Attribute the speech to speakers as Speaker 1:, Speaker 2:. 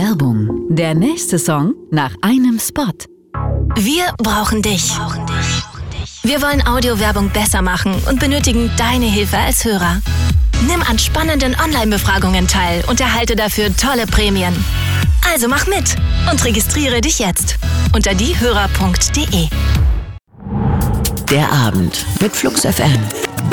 Speaker 1: Werbung. Der nächste Song nach einem Spot.
Speaker 2: Wir brauchen dich. Wir wollen Audiowerbung besser machen und benötigen deine Hilfe als Hörer. Nimm an spannenden Online-Befragungen teil und erhalte dafür tolle Prämien. Also mach mit und registriere dich jetzt unter diehörer.de.
Speaker 1: Der Abend mit Flux FM.